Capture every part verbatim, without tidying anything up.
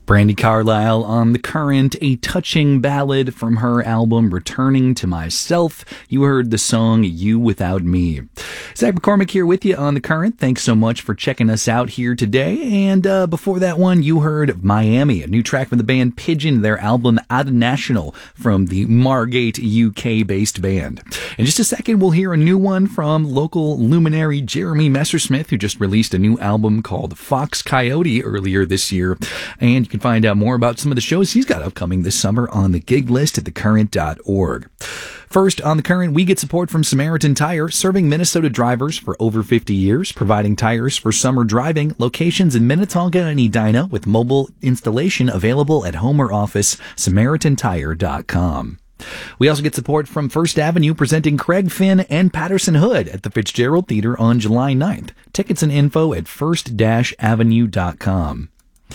Brandi Carlile on The Current, a touching ballad from her album Returning to Myself. You heard the song You Without Me. Zach McCormick here with you on The Current. Thanks so much for checking us out here today. And uh, before that one, you heard Miami, a new track from the band Pigeon, their album Ad National from the Margate U K-based band. In just a second, we'll hear a new one from local luminary Jeremy Messersmith, who just released a new album called Fox Coyote earlier this year. And you can find out more about some of the shows he's got upcoming this summer on the gig list at the current dot org. First, on The Current, we get support from Samaritan Tire, serving Minnesota drivers for over fifty years, providing tires for summer driving, locations in Minnetonka and Edina, with mobile installation available at home or office, samaritan tire dot com. We also get support from First Avenue, presenting Craig Finn and Patterson Hood at the Fitzgerald Theater on July ninth. Tickets and info at first dash avenue dot com.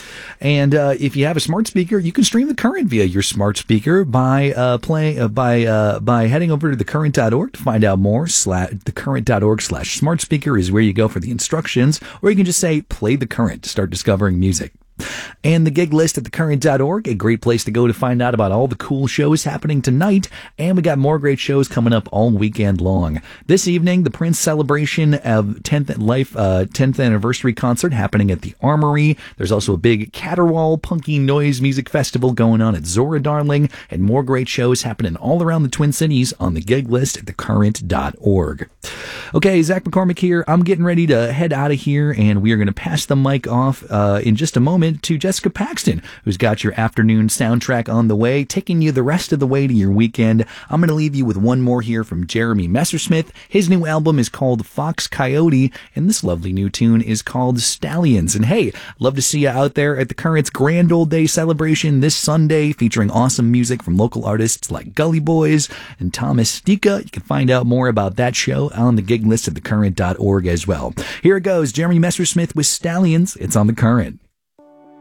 And uh, if you have a smart speaker, you can stream The Current via your smart speaker by uh, play uh, by uh, by heading over to the current dot org to find out more. Slash, the current dot org slash smart speaker is where you go for the instructions, or you can just say play The Current to start discovering music. And the gig list at the current dot org, a great place to go to find out about all the cool shows happening tonight. And we got more great shows coming up all weekend long. This evening, the Prince celebration of tenth life, uh, tenth anniversary concert happening at the Armory. There's also a big Caterwaul Punky Noise Music Festival going on at Zora Darling, and more great shows happening all around the Twin Cities on the gig list at the current dot org. Okay, Zach McCormick here. I'm getting ready to head out of here, and we are going to pass the mic off uh, in just a moment to Jessica Paxton, who's got your afternoon soundtrack on the way, taking you the rest of the way to your weekend. I'm going to leave you with one more here from Jeremy Messersmith. His new album is called Fox Coyote, and this lovely new tune is called Stallions. And hey, love to see you out there at the Current's Grand Old Day celebration this Sunday, featuring awesome music from local artists like Gully Boys and Thomas Stika. You can find out more about that show on the gig list at the current dot org as well. Here it goes, Jeremy Messersmith with Stallions. It's on The Current.